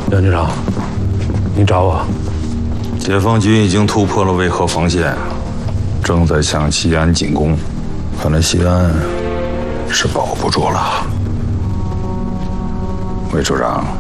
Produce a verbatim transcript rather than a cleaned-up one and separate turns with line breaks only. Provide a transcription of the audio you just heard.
杨局长，您找我？
解放军已经突破了渭河防线，正在向西安进攻。看来西安是保不住了。魏处长。